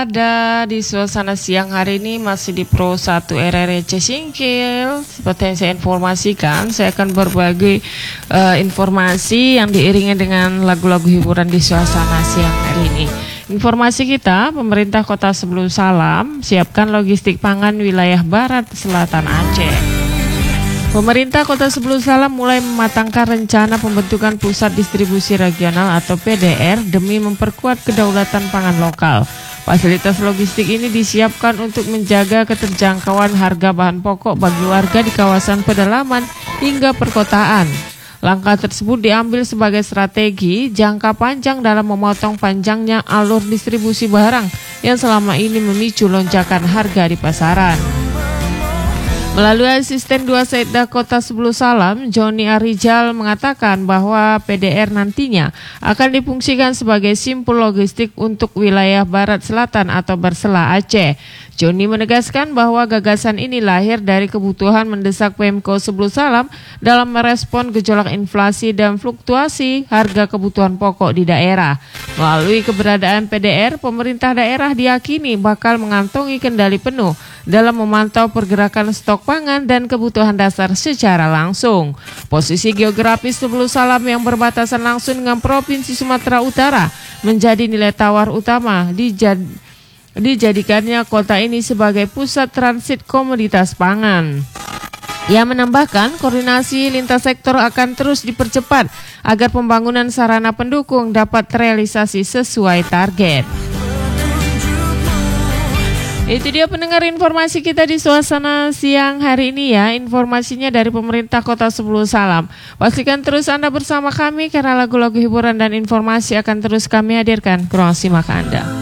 Ada di suasana siang hari ini masih di Pro 1 RRC Singkil. Seperti yang saya informasikan, saya akan berbagi informasi yang diiringi dengan lagu-lagu hiburan di suasana siang hari ini. Informasi kita, pemerintah Kota Sebelu Salam siapkan logistik pangan wilayah Barat Selatan Aceh. Pemerintah Kota Sebelu Salam mulai mematangkan rencana pembentukan Pusat Distribusi Regional atau PDR demi memperkuat kedaulatan pangan lokal. Fasilitas logistik ini disiapkan untuk menjaga keterjangkauan harga bahan pokok bagi warga di kawasan pedalaman hingga perkotaan. Langkah tersebut diambil sebagai strategi jangka panjang dalam memotong panjangnya alur distribusi barang yang selama ini memicu lonjakan harga di pasaran. Melalui asisten 2 Setda Kota Sebelu Salam, Joni Arijal mengatakan bahwa PDR nantinya akan difungsikan sebagai simpul logistik untuk wilayah Barat Selatan atau Bersela Aceh. Joni menegaskan bahwa gagasan ini lahir dari kebutuhan mendesak Pemko Sebelu Salam dalam merespon gejolak inflasi dan fluktuasi harga kebutuhan pokok di daerah. Melalui keberadaan PDR, pemerintah daerah diyakini bakal mengantongi kendali penuh dalam memantau pergerakan stok pangan dan kebutuhan dasar secara langsung. Posisi geografis Sebelu Salam yang berbatasan langsung dengan Provinsi Sumatera Utara menjadi nilai tawar utama dijadikannya kota ini sebagai pusat transit komoditas pangan. Ia menambahkan koordinasi lintas sektor akan terus dipercepat agar pembangunan sarana pendukung dapat terrealisasi sesuai target. Itu dia pendengar informasi kita di suasana siang hari ini ya. Informasinya dari pemerintah Kota Sebelu Salam. Pastikan terus Anda bersama kami karena lagu-lagu hiburan dan informasi akan terus kami hadirkan. Kurang simak Anda.